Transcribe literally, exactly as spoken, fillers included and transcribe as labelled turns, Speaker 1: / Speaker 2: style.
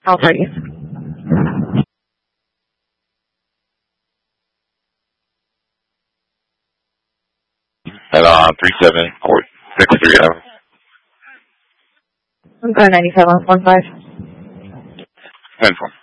Speaker 1: I'll tell you.
Speaker 2: At uh, three seven four six three zero.
Speaker 1: I'm going ninety-seven one five.
Speaker 2: ten four.